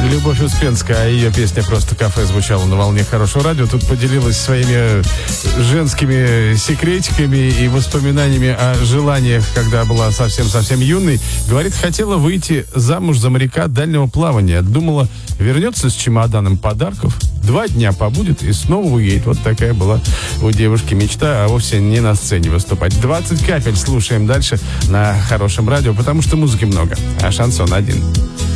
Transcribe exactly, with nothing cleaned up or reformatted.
Любовь Успенская, а ее песня «Просто кафе» звучала на волне хорошего радио. Тут поделилась своими женскими секретиками и воспоминаниями о желаниях, когда была совсем-совсем юной. Говорит, хотела выйти замуж за моряка дальнего плавания. Думала, вернется с чемоданом подарков, два дня побудет и снова уедет. Вот такая была у девушки мечта, а вовсе не на сцене выступать. двадцать капель слушаем дальше на хорошем радио, потому что музыки много, а шансон один.